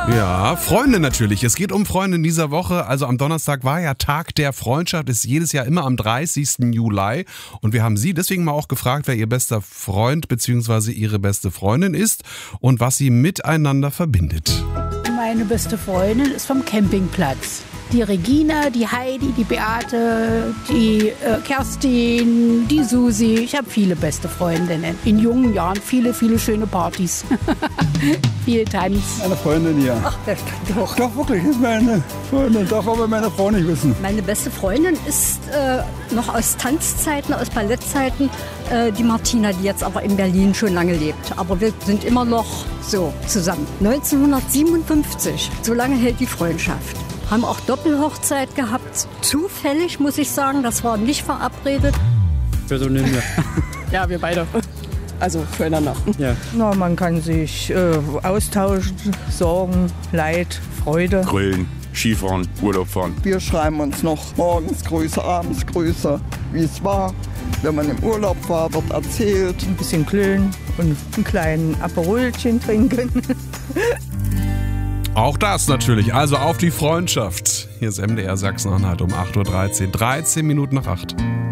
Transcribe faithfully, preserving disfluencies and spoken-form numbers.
Ja, Freunde natürlich. Es geht um Freunde in dieser Woche. Also am Donnerstag war ja Tag der Freundschaft. Ist jedes Jahr immer am dreißigsten Juli. Und wir haben Sie deswegen mal auch gefragt, wer Ihr bester Freund bzw. Ihre beste Freundin ist und was sie miteinander verbindet. Meine beste Freundin ist vom Campingplatz. Die Regina, die Heidi, die Beate, die äh, Kerstin, die Susi. Ich habe viele beste Freundinnen. In jungen Jahren viele, viele schöne Partys. Viel Tanz. Meine Freundin hier. Ach, das doch. Doch, wirklich, ist meine Freundin. Darf aber meine Frau nicht wissen. Meine beste Freundin ist äh, noch aus Tanzzeiten, aus Ballettzeiten, äh, die Martina, die jetzt aber in Berlin schon lange lebt. Aber wir sind immer noch so zusammen. neunzehnhundertsiebenundfünfzig, so lange hält die Freundschaft. Haben auch Doppelhochzeit gehabt. Zufällig, muss ich sagen, das war nicht verabredet. Personen, ja. Ja, wir beide. Also füreinander. Ja. Na, man kann sich äh, austauschen, Sorgen, Leid, Freude. Grillen, Skifahren, Urlaub fahren. Wir schreiben uns noch morgens Grüße, abends Grüße, wie es war. Wenn man im Urlaub war, wird erzählt. Ein bisschen klönen und einen kleinen Aperolchen trinken. Auch das natürlich. Also auf die Freundschaft. Hier ist M D R Sachsen-Anhalt um acht Uhr dreizehn. dreizehn Minuten nach acht.